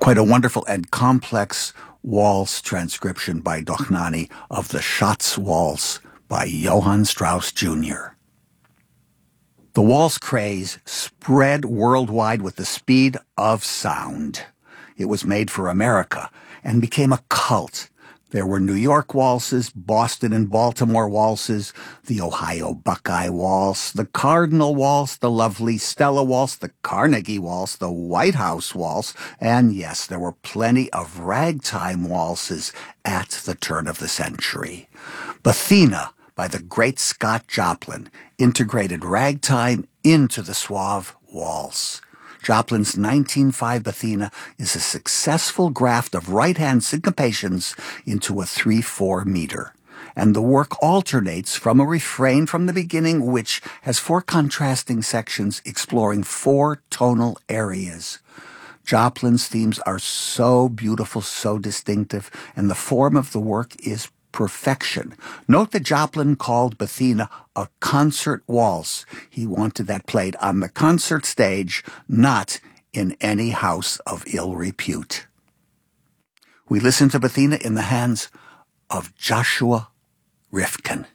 Quite a wonderful and complex waltz transcription by Dochnani of the Schatz Waltz by Johann Strauss Jr. The waltz craze spread worldwide with the speed of sound. It was made for America and became a cult. There were New York waltzes, Boston and Baltimore waltzes, the Ohio Buckeye Waltz, the Cardinal Waltz, the lovely Stella Waltz, the Carnegie Waltz, the White House Waltz, and yes, there were plenty of ragtime waltzes at the turn of the century. Bethina, by the great Scott Joplin, integrated ragtime into the suave waltz. Joplin's 1905 Bethina is a successful graft of right-hand syncopations into a 3/4 meter, and the work alternates from a refrain from the beginning which has 4 contrasting sections exploring 4 tonal areas. Joplin's themes are so beautiful, so distinctive, and the form of the work is perfection. Note that Joplin called Bethina a concert waltz. He wanted that played on the concert stage, not in any house of ill repute. We listen to Bethina in the hands of Joshua Rifkin.